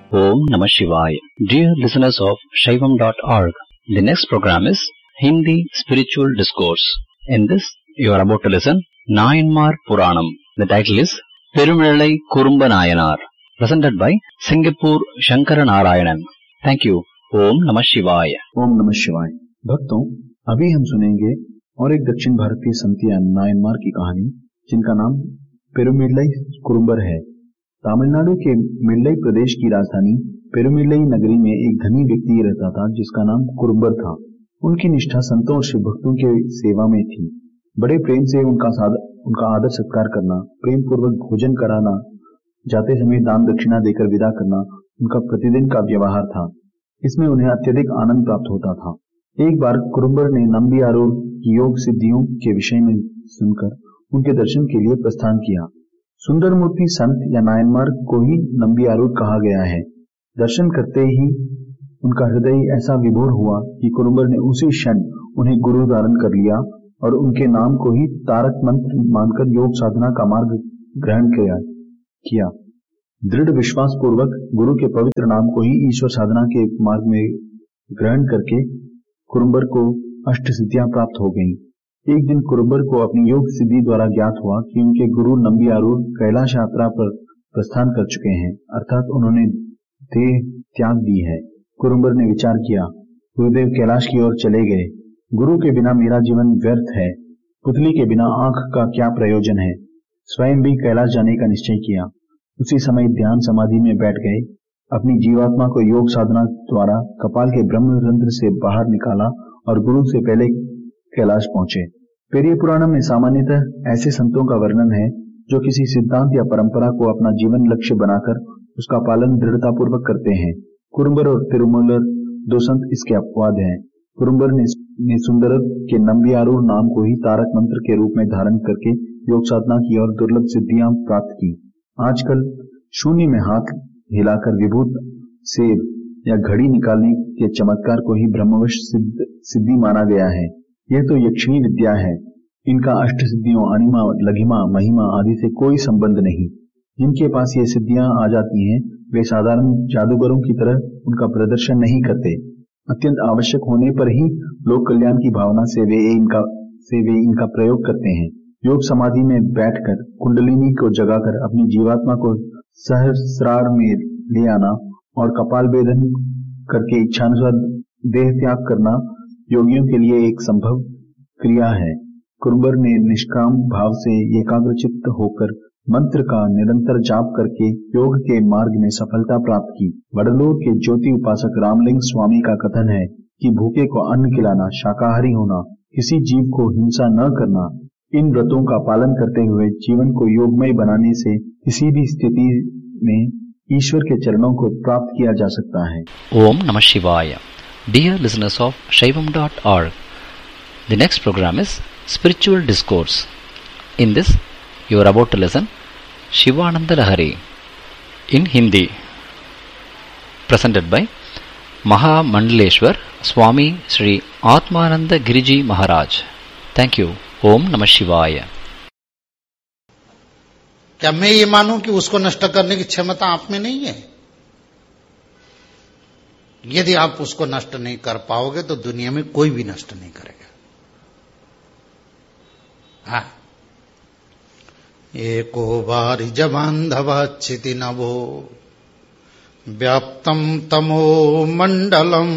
Om Namah Shivaya. Dear listeners of Shaivam.org, the next program is Hindi Spiritual Discourse. In this, you are about to listen Nayanmar Puranam. The title is Perumalai Kurumba Nayanar, presented by Singapore Shankara Narayanan. Thank you. Om Namah Shivaya. ओम नमः शिवाय। भक्तों, अभी हम सुनेंगे और एक दक्षिण भारतीय संत नायनमार की कहानी, जिनका नाम पेरुमिल्लई कुरुम्बर है। तमिलनाडु के मिल्लई प्रदेश की राजधानी पेरुमिल्लई नगरी में एक धनी व्यक्ति रहता था, जिसका नाम कुरुम्बर था। उनकी निष्ठा संतों और शिव भक्तों के सेवा में थी। बड़े प्रेम से उनका आदर सत्कार करना, प्रेम पूर्वक भोजन कराना, जाते समय दान दक्षिणा देकर विदा करना उनका प्रतिदिन का व्यवहार था। इसमें उन्हें अत्यधिक आनंद प्राप्त होता था। एक बार कुरुम्बर ने नंबियारूर की योग सिद्धियों के विषय में सुनकर उनके दर्शन के लिए प्रस्थान किया। सुंदरमूर्ति संत या नायनमार को ही नंबियारूर कहा गया है। दर्शन करते ही उनका हृदय ऐसा विभोर हुआ कि कुरुम्बर ने उसी क्षण उन्हें गुरु धारण कर लिया और उनके नाम को ही तारक मंत्र मानकर योग साधना का मार्ग ग्रहण किया। दृढ़ विश्वास पूर्वक गुरु के पवित्र नाम को ही ईश्वर साधना के मार्ग में ग्रहण करके कुरुम्बर को अष्ट सिद्धियां प्राप्त हो गईं। एक दिन कुरुम्बर को अपनी योग सिद्धि द्वारा ज्ञात हुआ कि उनके गुरु नंबियारूर कैलाश यात्रा पर प्रस्थान कर चुके हैं, अर्थात उन्होंने देह त्याग दी है। कुरुम्बर ने विचार किया, गुरुदेव कैलाश की ओर चले गए। गुरु के बिना मेरा जीवन व्यर्थ है। पुतली के बिना आंख का क्या प्रयोजन है। स्वयं भी कैलाश जाने का निश्चय किया। उसी समय ध्यान समाधि में बैठ गए। अपनी जीवात्मा को योग साधना द्वारा कपाल के ब्रह्मरंध्र से बाहर निकाला और गुरु से पहले कैलाश पहुंचे। पेरिय पुराणम में सामान्यतः ऐसे संतों का वर्णन है जो किसी सिद्धांत या परंपरा को अपना जीवन लक्ष्य बनाकर उसका पालन दृढ़ता पूर्वक करते हैं। कुरुम्बर और तिरुमूलर दो संत इसके अपवाद हैं। कुरुम्बर ने सुंदर के नंबियारूर नाम को ही तारक मंत्र के रूप में धारण करके योग साधना की और दुर्लभ सिद्धियां प्राप्त की। आजकल शून्य में हाथ हिलाकर विभूत सेब या घड़ी निकालने के चमत्कार को ही ब्रह्मवश सिद्धि माना गया है। यह तो यक्षिणी विद्या है। इनका अष्ट सिद्धियों, अनिमा, लघिमा, महिमा आदि से कोई संबंध नहीं। जिनके पास ये सिद्धियां आ जाती हैं, वे साधारण जादूगरों की तरह उनका प्रदर्शन नहीं करते। अत्यंत आवश्यक होने पर ही लोक कल्याण की भावना से वे इनका प्रयोग करते हैं। योग समाधि में बैठकर कुंडलिनी को जगाकर अपनी जीवात्मा को सहस्रार में ले आना और कपाल भेदन करके इच्छानुसार देह त्याग करना योगियों के लिए एक संभव क्रिया है। कुरुम्बर ने निष्काम भाव से एकाग्रचित्त होकर मंत्र का निरंतर जाप करके योग के मार्ग में सफलता प्राप्त की। वडलोर के ज्योति उपासक रामलिंग स्वामी का कथन है कि भूखे को अन्न खिलाना, शाकाहारी होना, किसी जीव को हिंसा न करना, इन व्रतों का पालन करते हुए जीवन को योगमय बनाने से किसी भी स्थिति में ईश्वर के चरणों को प्राप्त किया जा सकता है। Om Namah Shivaya. Dear listeners of Shaivam.org, the next program is Spiritual Discourse. In this, you are about to listen Shivananda Lahari in Hindi, presented by Mahamandaleshwar Swami Sri Atmananda Giriji Maharaj. Thank you. ओम नमः शिवाय। क्या मैं ये मानूं कि उसको नष्ट करने की क्षमता आप में नहीं है? यदि आप उसको नष्ट नहीं कर पाओगे तो दुनिया में कोई भी नष्ट नहीं करेगा। हाँ, एको बारी जबांधवा चिति नभो व्याप्तम तमो मंडलम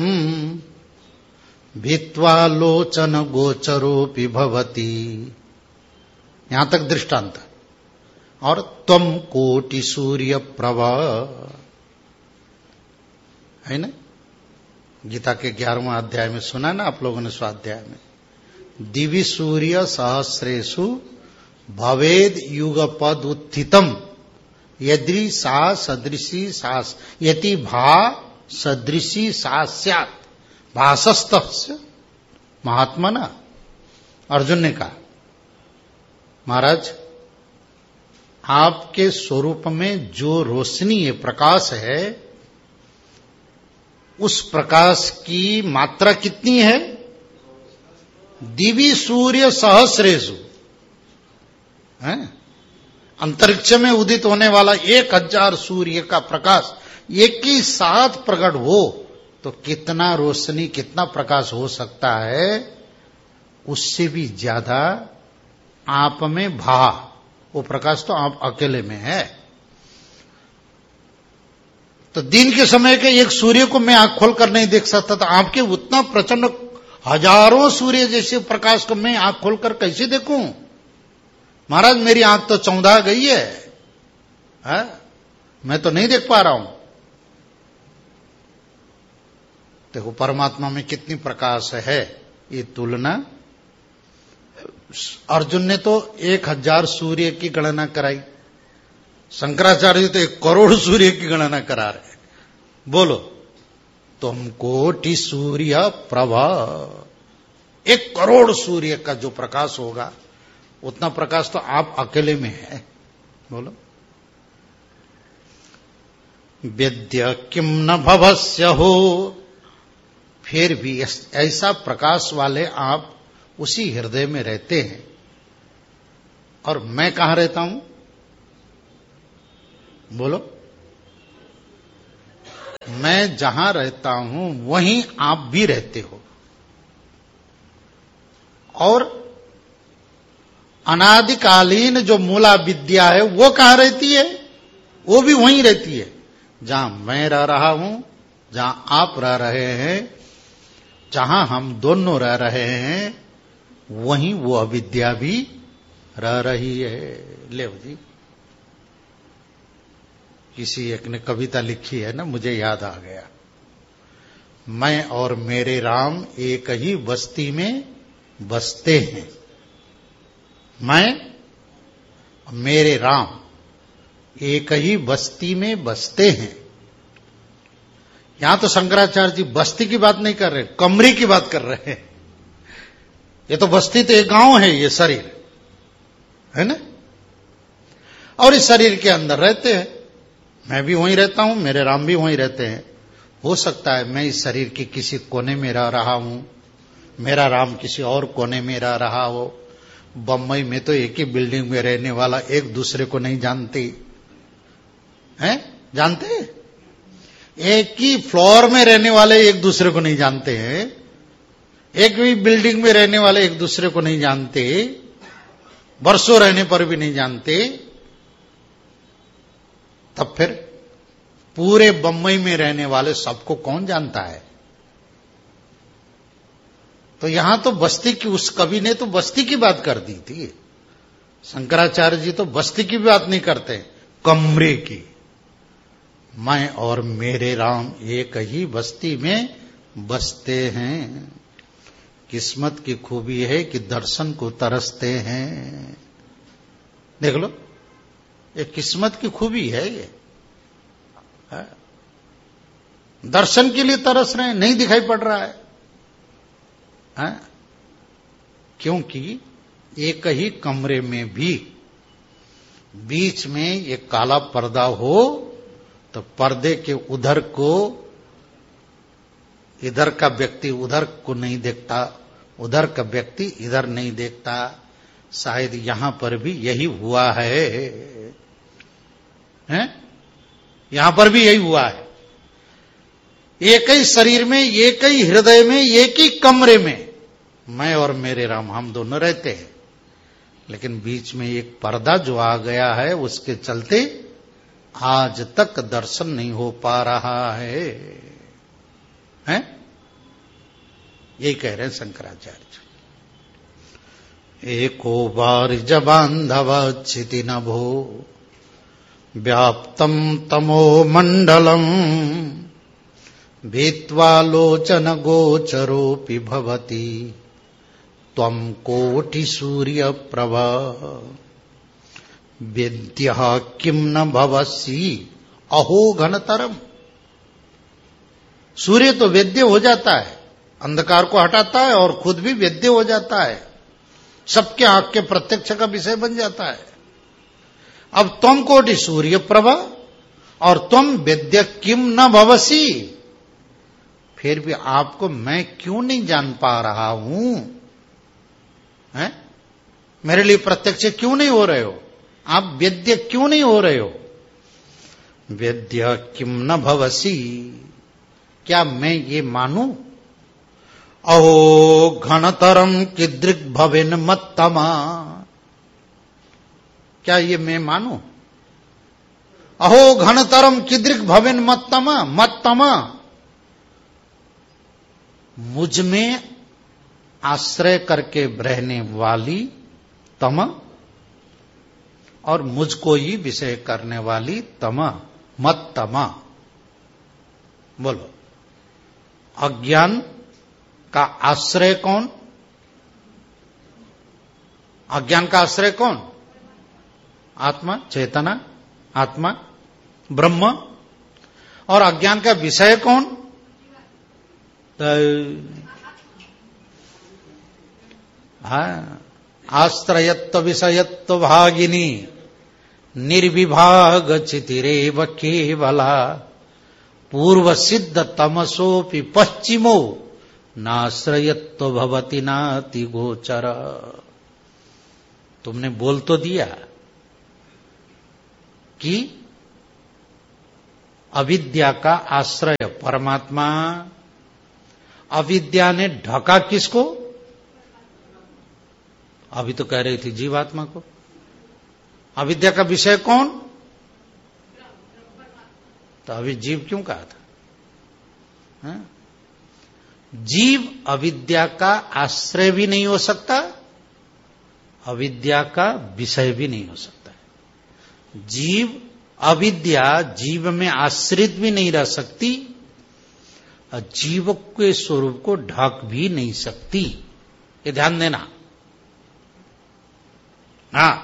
भित्वा लोचन गोचरोपि भवति। यहां तक दृष्टांत। और त्वम कोटि सूर्य प्रभा है ना, गीता के 11वां अध्याय में सुना ना आप लोगों ने, स्वाध्याय में, दिवि सूर्य सहस्रेषु भवेद युगपद उत्थितम यदि सा सदृशी सा यति भा सदृशी सा स्यात् भासस्त महात्मा ना। अर्जुन ने कहा, महाराज आपके स्वरूप में जो रोशनी है, प्रकाश है, उस प्रकाश की मात्रा कितनी है? दिवि सूर्य सहस्रेषु, अंतरिक्ष में उदित होने वाला 1000 सूर्य का प्रकाश एक ही साथ प्रकट हो तो कितना रोशनी, कितना प्रकाश हो सकता है, उससे भी ज्यादा आप में भा, वो प्रकाश तो आप अकेले में है। तो दिन के समय के एक सूर्य को मैं आंख खोलकर नहीं देख सकता था, आपके उतना प्रचंड हजारों सूर्य जैसे प्रकाश को मैं आंख खोलकर कैसे देखूं? महाराज मेरी आंख तो चौंधा गई है, मैं तो नहीं देख पा रहा हूं। देखो परमात्मा में कितनी प्रकाश है, ये तुलना। अर्जुन ने तो 1000 सूर्य की गणना कराई, शंकराचार्य तो 1 करोड़ सूर्य की गणना करा रहे। बोलो, तुम कोटि सूर्य प्रभा, 1 करोड़ सूर्य का जो प्रकाश होगा उतना प्रकाश तो आप अकेले में है। बोलो, वेद्य किम न भवस्य हो, फिर भी ऐसा प्रकाश वाले आप उसी हृदय में रहते हैं। और मैं कहां रहता हूं? बोलो, मैं जहां रहता हूं वहीं आप भी रहते हो। और अनादिकालीन जो मूला विद्या है वो कहां रहती है? वो भी वहीं रहती है। जहां मैं रह रहा हूं, जहां आप रह रहे हैं, जहां हम दोनों रह रहे हैं, वहीं वो अविद्या भी रह रही है। ले जी, किसी एक ने कविता लिखी है ना, मुझे याद आ गया। मैं और मेरे राम एक ही बस्ती में बसते हैं। मैं मेरे राम एक ही बस्ती में बसते हैं। यहां तो शंकराचार्य जी बस्ती की बात नहीं कर रहे, कमरे की बात कर रहे हैं। ये तो बस्ती तो एक गांव है, ये शरीर है ना, और इस शरीर के अंदर रहते हैं। मैं भी वहीं रहता हूं, मेरे राम भी वहीं रहते हैं। हो सकता है मैं इस शरीर के किसी कोने में रह रहा हूं, मेरा राम किसी और कोने में रह रहा हो। बम्बई में तो एक ही बिल्डिंग में रहने वाला एक दूसरे को नहीं जानते हैं, जानते हैं? एक ही फ्लोर में रहने वाले एक दूसरे को नहीं जानते हैं, एक भी बिल्डिंग में रहने वाले एक दूसरे को नहीं जानते, वर्षों रहने पर भी नहीं जानते। तब फिर पूरे बम्बई में रहने वाले सबको कौन जानता है? तो यहां तो बस्ती की, उस कवि ने तो बस्ती की बात कर दी थी। शंकराचार्य जी तो बस्ती की बात नहीं करते, कमरे की। मैं और मेरे राम एक ही बस्ती में बसते हैं। किस्मत की खूबी है कि दर्शन को तरसते हैं। देख लो, ये किस्मत की खूबी है। ये दर्शन के लिए तरस रहे हैं, नहीं दिखाई पड़ रहा है। क्योंकि एक ही कमरे में भी बीच में एक काला पर्दा हो तो पर्दे के उधर को, इधर का व्यक्ति उधर को नहीं देखता, उधर का व्यक्ति इधर नहीं देखता। शायद यहां पर भी यही हुआ है, हैं? यहां पर भी यही हुआ है। एक ही शरीर में, एक ही हृदय में, एक ही कमरे में मैं और मेरे राम, हम दोनों रहते हैं। लेकिन बीच में एक पर्दा जो आ गया है, उसके चलते आज तक दर्शन नहीं हो पा रहा है, हैं? यही कह रहे हैं शंकराचार्य। एको बार जबांधव चिति नभो व्याप्तम तमो मंडलम भीत्वा लोचन गोचरोपि भवति त्वं कोटि सूर्य प्रभा वेद्यः किम न भवसि अहो घनतरम। सूर्य तो वेद्य हो जाता है, अंधकार को हटाता है और खुद भी वेद्य हो जाता है, सबके आंख के प्रत्यक्ष का विषय बन जाता है। अब तुम कोटि सूर्य प्रभा और तुम वेद्य किम न भवसि, फिर भी आपको मैं क्यों नहीं जान पा रहा हूं? हैं? मेरे लिए प्रत्यक्ष क्यों नहीं हो रहे हो? आप वेद्य क्यों नहीं हो रहे हो? वेद्य किम न भवसी, क्या मैं ये मानूं? अहो घनतरम कीदृक् भवेन मत्तमा, क्या ये मैं मानूं? अहो घनतरम कीदृक् भवेन मत्तमा, मत्तमा मुझ में आश्रय करके रहने वाली तम, और मुझको ही विषय करने वाली तम, मत्तमा। बोलो, अज्ञान का आश्रय कौन? अज्ञान का आश्रय कौन? आत्मा, चेतना, आत्मा, ब्रह्म। और अज्ञान का विषय कौन? आश्रयत्व विषयत्व भागिनी निर्विभाग चितिरेव केवला पूर्व सिद्ध तमसोपि पश्चिमो नाश्रयत्व भवति नाति गोचर। तुमने बोल तो दिया कि अविद्या का आश्रय परमात्मा, अविद्या ने ढका किसको? अभी तो कह रही थी जीवात्मा को। अविद्या का विषय कौन? तो अभी जीव क्यों कहा था? हा? जीव अविद्या का आश्रय भी नहीं हो सकता, अविद्या का विषय भी नहीं हो सकता। जीव, अविद्या जीव में आश्रित भी नहीं रह सकती, जीव के स्वरूप को ढक भी नहीं सकती। ये ध्यान देना। हाँ,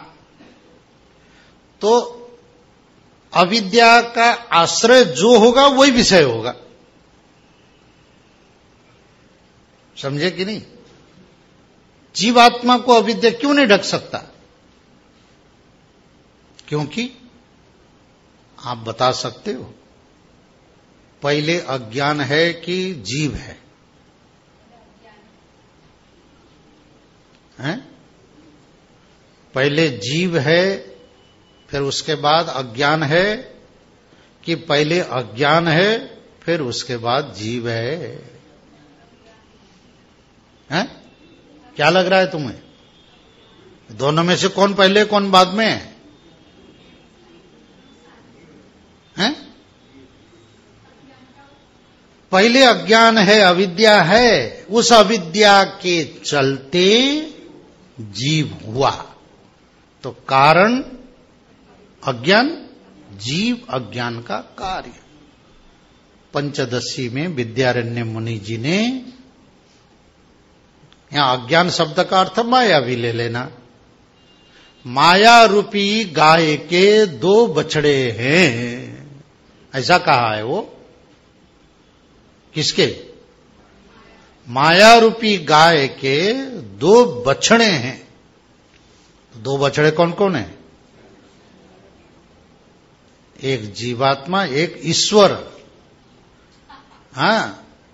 तो अविद्या का आश्रय जो होगा वही विषय होगा। समझे कि नहीं? जीवात्मा को अविद्या क्यों नहीं ढक सकता? क्योंकि आप बता सकते हो, पहले अज्ञान है कि जीव है? हैं? पहले जीव है फिर उसके बाद अज्ञान है, कि पहले अज्ञान है फिर उसके बाद जीव है? हैं? क्या लग रहा है तुम्हें? दोनों में से कौन पहले कौन बाद में है? हैं? पहले अज्ञान है, अविद्या है, उस अविद्या के चलते जीव हुआ। तो कारण अज्ञान, जीव अज्ञान का कार्य। पंचदशी में विद्यारण्य मुनि जी ने, यहां अज्ञान शब्द का अर्थ माया भी ले लेना। माया रूपी गाय के दो बछड़े हैं, ऐसा कहा है वो। किसके? माया रूपी गाय के दो बछड़े हैं। दो बछड़े कौन कौन है? एक जीवात्मा, एक ईश्वर। हाँ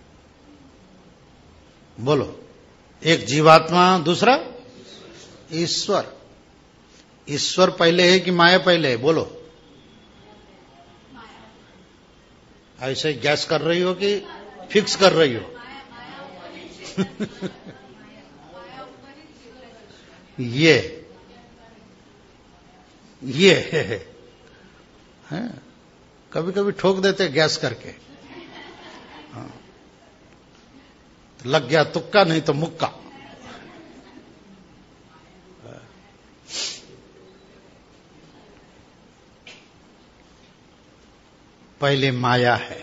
बोलो, एक जीवात्मा, दूसरा ईश्वर। ईश्वर पहले है कि माया पहले है? बोलो। ऐसे गैस कर रही हो कि फिक्स कर रही हो? ये है, कभी कभी ठोक देते गैस करके। हाँ। लग गया तुक्का, नहीं तो मुक्का। पहले माया है,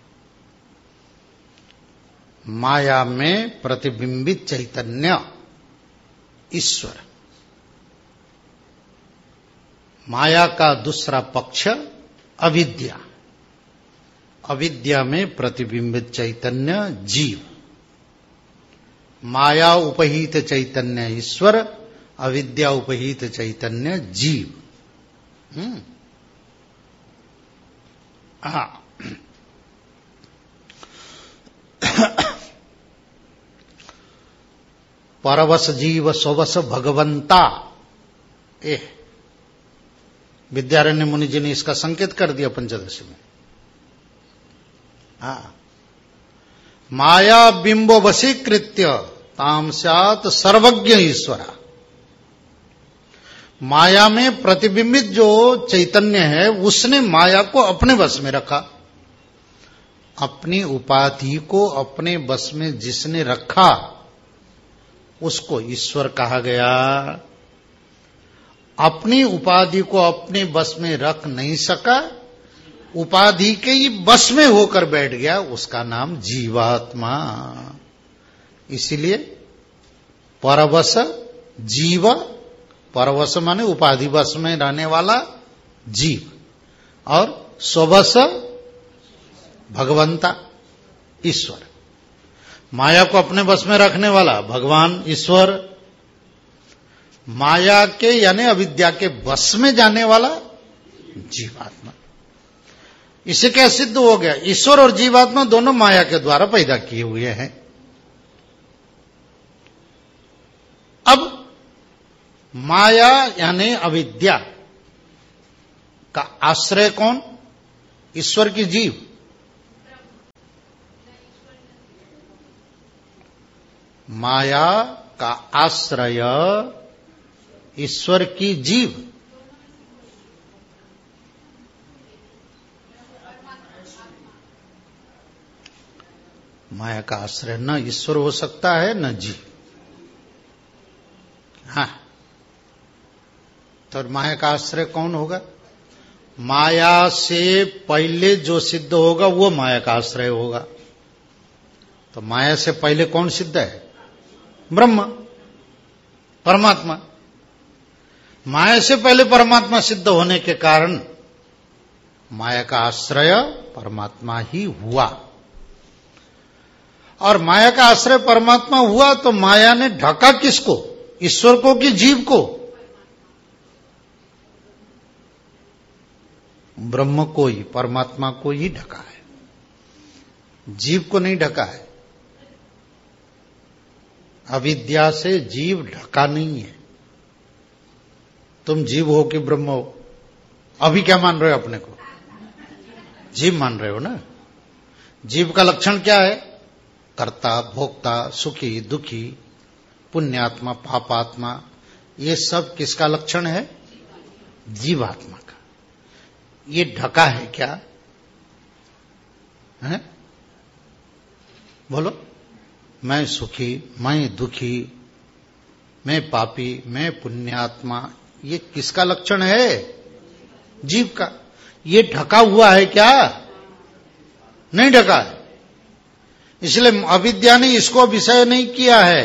माया में प्रतिबिंबित चैतन्य ईश्वर। माया का दूसरा पक्ष अविद्या, अविद्या में प्रतिबिंबित चैतन्य जीव। माया उपहित चैतन्य ईश्वर, अविद्या उपहित चैतन्य जीव। परवश जीव स्ववश भगवंता। विद्यारण्य मुनि जी ने इसका संकेत कर दिया पंचदशी में। माया बिंबो वशीकृत्य ताम स्यात् सर्वज्ञ ईश्वरा। माया में प्रतिबिंबित जो चैतन्य है उसने माया को अपने वश में रखा। अपनी उपाधि को अपने वश में जिसने रखा उसको ईश्वर कहा गया। अपनी उपाधि को अपने वश में रख नहीं सका, उपाधि के ही वश में होकर बैठ गया, उसका नाम जीवात्मा। इसीलिए परवश जीव, परवश माने उपाधि वश में रहने वाला जीव, और स्ववश भगवंता ईश्वर। माया को अपने वश में रखने वाला भगवान ईश्वर, माया के यानी अविद्या के वश में जाने वाला जीवात्मा। इससे क्या सिद्ध हो गया? ईश्वर और जीवात्मा दोनों माया के द्वारा पैदा किए हुए हैं। अब माया यानी अविद्या का आश्रय कौन? ईश्वर की जीव। माया का आश्रय ईश्वर की जीव। माया का आश्रय न ईश्वर हो सकता है न जीव। हाँ, तो माया का आश्रय कौन होगा? माया से पहले जो सिद्ध होगा वो माया का आश्रय होगा। तो माया से पहले कौन सिद्ध है? ब्रह्म, परमात्मा। माया से पहले परमात्मा सिद्ध होने के कारण माया का आश्रय परमात्मा ही हुआ। और माया का आश्रय परमात्मा हुआ तो माया ने ढका किसको? ईश्वर को कि जीव को? ब्रह्म को ही, परमात्मा को ही ढका है, जीव को नहीं ढका है। अविद्या से जीव ढका नहीं है। तुम जीव हो कि ब्रह्म हो? अभी क्या मान रहे हो अपने को? जीव मान रहे हो ना। जीव का लक्षण क्या है? कर्ता, भोक्ता, सुखी, दुखी, पुण्यात्मा, पापात्मा। ये सब किसका लक्षण है? जीवात्मा का। ये ढका है क्या है? बोलो। मैं सुखी, मैं दुखी, मैं पापी, मैं पुण्यात्मा, ये किसका लक्षण है? जीव का। ये ढका हुआ है क्या? नहीं ढका है। इसलिए अविद्या ने इसको विषय नहीं किया है।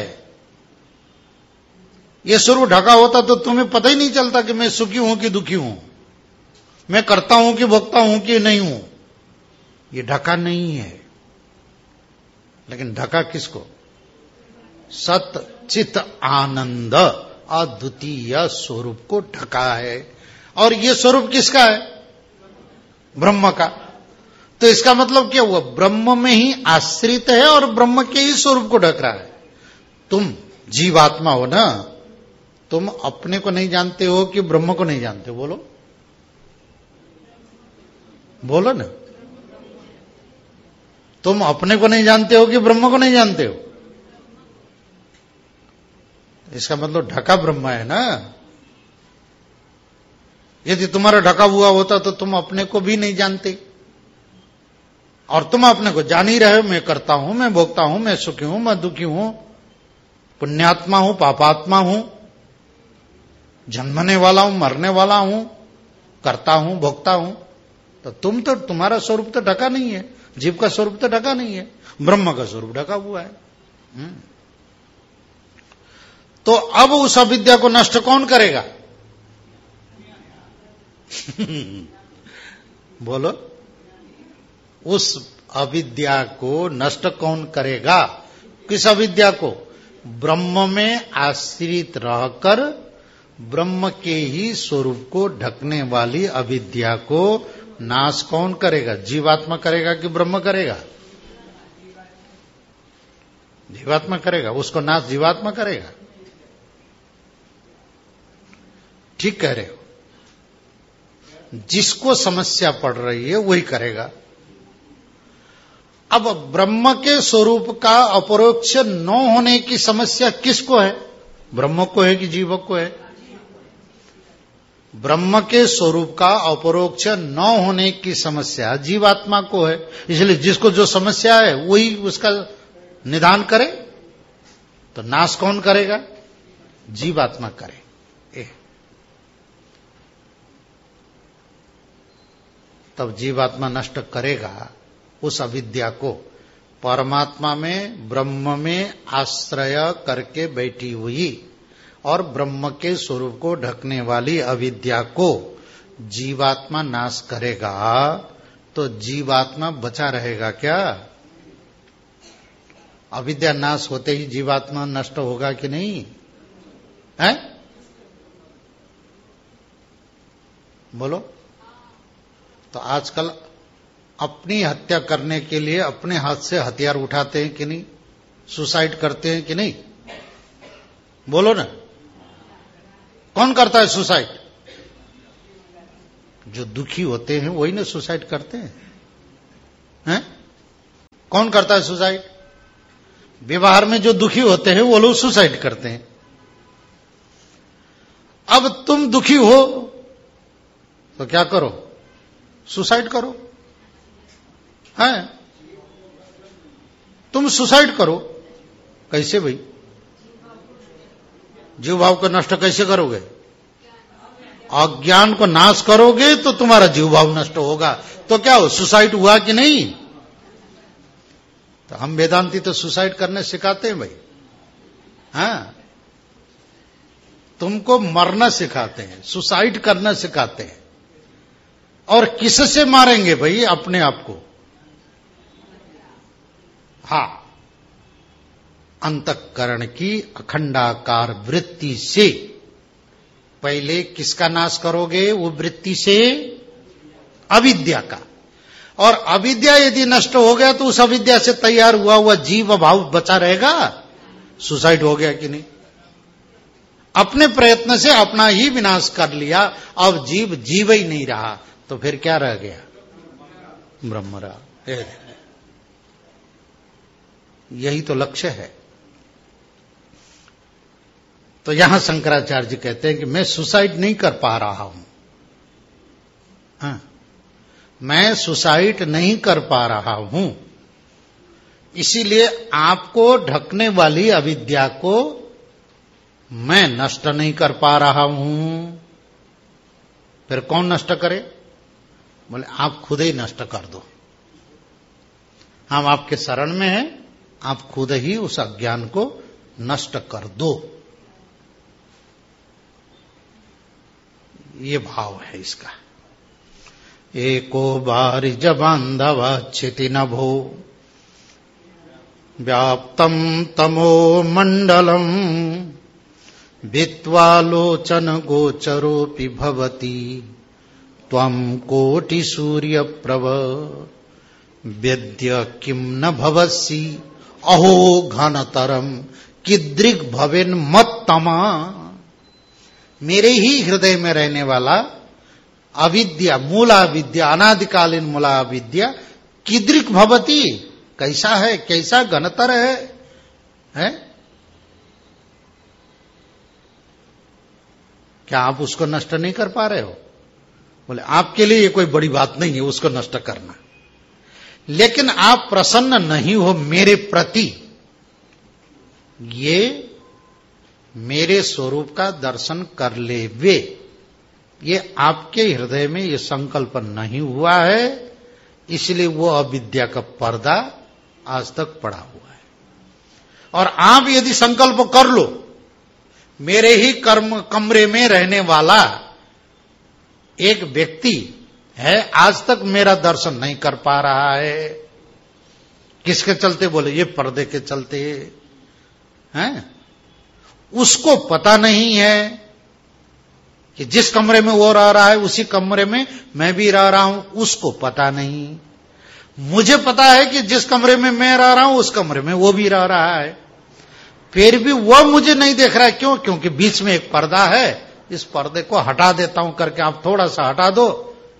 ये स्वरूप ढका होता तो तुम्हें पता ही नहीं चलता कि मैं सुखी हूं कि दुखी हूं, मैं करता हूं कि भोगता हूं कि नहीं हूं। ये ढका नहीं है। लेकिन ढका किसको? सत चित आनंद अद्वितीय स्वरूप को ढका है। और ये स्वरूप किसका है? ब्रह्म का। तो इसका मतलब क्या हुआ? ब्रह्म में ही आश्रित है और ब्रह्म के ही स्वरूप को ढक रहा है। तुम जीवात्मा हो ना, तुम अपने को नहीं जानते हो कि ब्रह्म को नहीं जानते हो? बोलो बोलो ना। तुम अपने को नहीं जानते हो कि ब्रह्म को नहीं जानते हो? इसका मतलब ढका ब्रह्म है ना। यदि तुम्हारा ढका हुआ होता तो तुम अपने को भी नहीं जानते, और तुम अपने को जान ही रहे हो। मैं करता हूं, मैं भोगता हूं, मैं सुखी हूं, मैं दुखी हूं, पुण्यात्मा हूं, पापात्मा हूं, जन्मने वाला हूं, मरने वाला हूं, करता हूं, भोगता हूं। तो तुम्हारा स्वरूप तो ढका नहीं है। जीव का स्वरूप तो ढका नहीं है, ब्रह्म का स्वरूप ढका हुआ है। तो अब उस अविद्या को नष्ट कौन करेगा? बोलो। उस अविद्या को नष्ट कौन करेगा? किस अविद्या को? ब्रह्म में आश्रित रहकर ब्रह्म के ही स्वरूप को ढकने वाली अविद्या को नाश कौन करेगा? जीवात्मा करेगा कि ब्रह्म करेगा? जीवात्मा करेगा। उसको नाश जीवात्मा करेगा। ठीक कह रहे हो। जिसको समस्या पड़ रही है वही करेगा। अब ब्रह्म के स्वरूप का अपरोक्ष न होने की समस्या किसको है? ब्रह्म को है कि जीव को है? ब्रह्म के स्वरूप का अपरोक्ष न होने की समस्या जीवात्मा को है। इसलिए जिसको जो समस्या है वही उसका निदान करे। तो नाश कौन करेगा? जीवात्मा करे। तब जीवात्मा नष्ट करेगा उस अविद्या को। परमात्मा में, ब्रह्म में आश्रय करके बैठी हुई और ब्रह्म के स्वरूप को ढकने वाली अविद्या को जीवात्मा नाश करेगा तो जीवात्मा बचा रहेगा क्या? अविद्या नाश होते ही जीवात्मा नष्ट होगा कि नहीं है? बोलो। तो आजकल अपनी हत्या करने के लिए अपने हाथ से हथियार उठाते हैं कि नहीं? सुसाइड करते हैं कि नहीं? बोलो ना, कौन करता है सुसाइड? जो दुखी होते हैं वही ना सुसाइड करते हैं? कौन करता है सुसाइड? व्यवहार में जो दुखी होते हैं वो लोग सुसाइड करते हैं। अब तुम दुखी हो तो क्या करो? सुसाइड करो। हैं? तुम सुसाइड करो। कैसे भाई? जीव भाव को नष्ट कैसे करोगे? अज्ञान को नाश करोगे तो तुम्हारा जीव भाव नष्ट होगा। तो क्या हो? सुसाइड हुआ कि नहीं? तो हम वेदांती तो सुसाइड करने सिखाते हैं भाई। हाँ, तुमको मरना सिखाते हैं, सुसाइड करना सिखाते हैं। और किससे मारेंगे भाई? अपने आप को। हाँ, अंतःकरण की अखंडाकार वृत्ति से। पहले किसका नाश करोगे? वो वृत्ति से अविद्या का। और अविद्या यदि नष्ट हो गया तो उस अविद्या से तैयार हुआ हुआ जीव भाव बचा रहेगा? सुसाइड हो गया कि नहीं? अपने प्रयत्न से अपना ही विनाश कर लिया। अब जीव जीव ही नहीं रहा तो फिर क्या रह गया? ब्रह्म रहा। यही तो लक्ष्य है। तो यहां शंकराचार्य जी कहते हैं कि मैं सुसाइड नहीं कर पा रहा हूं। हाँ, मैं सुसाइड नहीं कर पा रहा हूं, इसीलिए आपको ढकने वाली अविद्या को मैं नष्ट नहीं कर पा रहा हूं। फिर कौन नष्ट करे? बोले आप खुद ही नष्ट कर दो। हम आपके शरण में हैं, आप खुद ही उस अज्ञान को नष्ट कर दो। ये भाव है इसका। एको बारिज बांधव क्षिति नभो व्याप्तम तमो मंडलम भित्वालोचन गोचरोपि भवति त्वं कोटि सूर्य प्रभ वेद्य किम न भवसि अहो घनतरम किदृग भवेन मत्तमा। मेरे ही हृदय में रहने वाला अविद्या, मूला विद्या, अनादिकालीन मूला विद्या किदृग भवति, कैसा है, कैसा घनतर है? क्या आप उसको नष्ट नहीं कर पा रहे हो? बोले आपके लिए ये कोई बड़ी बात नहीं है उसको नष्ट करना, लेकिन आप प्रसन्न नहीं हो मेरे प्रति। ये मेरे स्वरूप का दर्शन कर ले वे, ये आपके हृदय में ये संकल्प नहीं हुआ है, इसलिए वो अविद्या का पर्दा आज तक पड़ा हुआ है। और आप यदि संकल्प कर लो, मेरे ही कमरे में रहने वाला एक व्यक्ति है, आज तक मेरा दर्शन नहीं कर पा रहा है। किसके चलते? बोले ये पर्दे के चलते हैं। उसको पता नहीं है कि जिस कमरे में वो रह रहा है उसी कमरे में मैं भी रह रहा हूं, उसको पता नहीं। मुझे पता है कि जिस कमरे में मैं रह रहा हूं उस कमरे में वो भी रह रहा है, फिर भी वो मुझे नहीं देख रहा है। क्यों? क्योंकि बीच में एक पर्दा है। इस पर्दे को हटा देता हूं करके आप थोड़ा सा हटा दो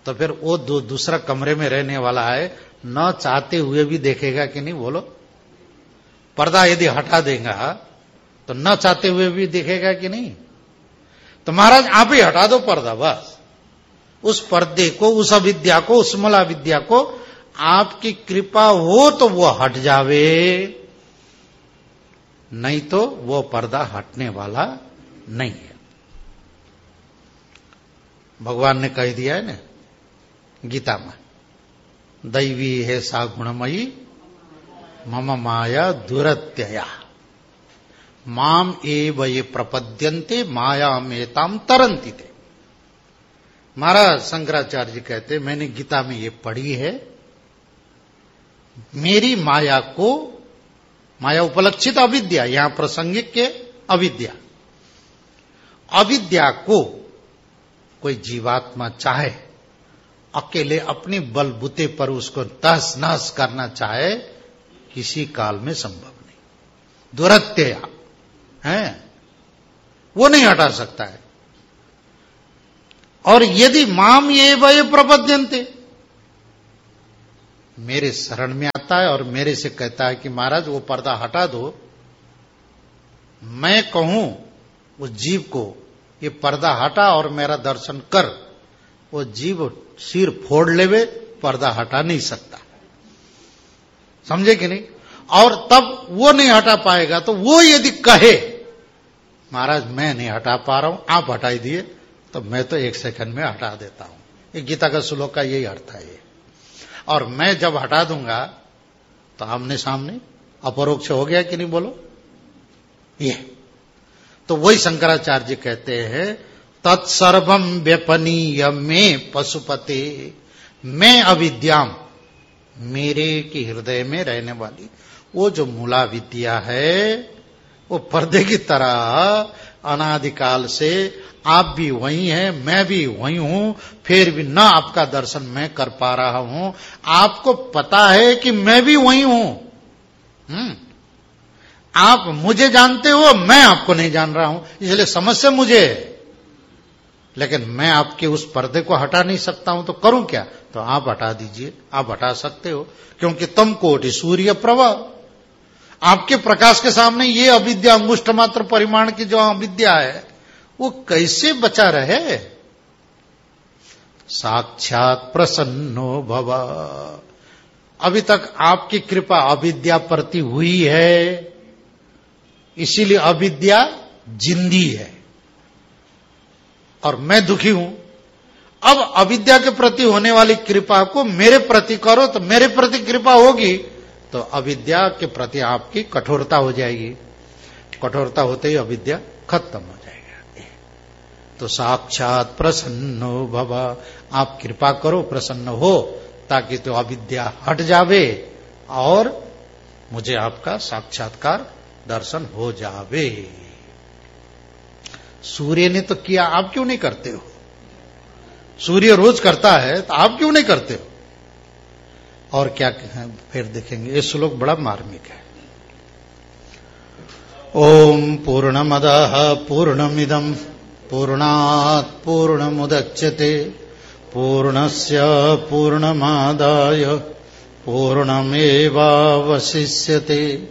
तो फिर वो दूसरा कमरे में रहने वाला है, न चाहते हुए भी देखेगा कि नहीं? बोलो, पर्दा यदि हटा देगा तो न चाहते हुए भी देखेगा कि नहीं? तो महाराज आप ही हटा दो पर्दा, बस उस पर्दे को, उस अविद्या को, उस मूला विद्या को, आपकी कृपा हो तो वो हट जावे, नहीं तो वो पर्दा हटने वाला नहीं है। भगवान ने कह दिया है ना गीता में, दैवी है सा गुणमयी मम माया दुरत्यया माम एव ये प्रपद्यन्ते माया मेताम तरंती थे। महाराज शंकराचार्य जी कहते, मैंने गीता में ये पढ़ी है, मेरी माया को, माया उपलक्षित अविद्या, यहां प्रासंगिक के अविद्या, अविद्या को कोई जीवात्मा चाहे अकेले अपनी बलबूते पर उसको तहस नहस करना चाहे, किसी काल में संभव नहीं। दुरत्यया है, वो नहीं हटा सकता है। और यदि माम ये वह प्रपद्यन्ते, मेरे शरण में आता है और मेरे से कहता है कि महाराज वो पर्दा हटा दो, मैं कहूं उस जीव को ये पर्दा हटा और मेरा दर्शन कर, वो जीव सिर फोड़ लेवे, पर्दा हटा नहीं सकता। समझे कि नहीं? और तब वो नहीं हटा पाएगा, तो वो यदि कहे महाराज मैं नहीं हटा पा रहा हूं, आप हटाई दिए, तो मैं तो 1 सेकंड में हटा देता हूं। ये गीता का श्लोक का यही अर्थ है ये। और मैं जब हटा दूंगा तो आमने सामने अपरोक्ष हो गया कि नहीं? बोलो ये तो वही शंकराचार्य जी कहते हैं, तत्सर्वम व्यपनीय में पशुपते, मैं अविद्याम, मेरे के हृदय में रहने वाली वो जो मूला विद्या है, वो पर्दे की तरह अनादिकाल से आप भी वही हैं, मैं भी वही हूं, फिर भी न आपका दर्शन मैं कर पा रहा हूं। आपको पता है कि मैं भी वही हूं, आप मुझे जानते हो, मैं आपको नहीं जान रहा हूं, इसलिए समस्या मुझे है। लेकिन मैं आपके उस पर्दे को हटा नहीं सकता हूं, तो करूं क्या? तो आप हटा दीजिए, आप हटा सकते हो, क्योंकि तम कोटि सूर्य प्रभा, आपके प्रकाश के सामने ये अविद्या, अंगुष्ठ मात्र परिमाण की जो अविद्या है, वो कैसे बचा रहे? साक्षात प्रसन्नो भव, अभी तक आपकी कृपा अविद्या प्रति हुई है, इसीलिए अविद्या जिंदी है और मैं दुखी हूं। अब अविद्या के प्रति होने वाली कृपा को मेरे प्रति करो, तो मेरे प्रति कृपा होगी, तो अविद्या के प्रति आपकी कठोरता हो जाएगी, कठोरता होते ही अविद्या खत्म हो जाएगा। तो साक्षात प्रसन्नो भव, आप कृपा करो, प्रसन्न हो, ताकि तो अविद्या हट जावे और मुझे आपका साक्षात्कार दर्शन हो जावे। सूर्य ने तो किया, आप क्यों नहीं करते हो? सूर्य रोज करता है, तो आप क्यों नहीं करते हो? और क्या फिर देखेंगे, ये श्लोक बड़ा मार्मिक है। ओम पूर्णमदः पूर्णमिदं पूर्णात् पूर्णमुदच्यते पूर्णस्य पूर्णमादाय पूर्णमेवावशिष्यते।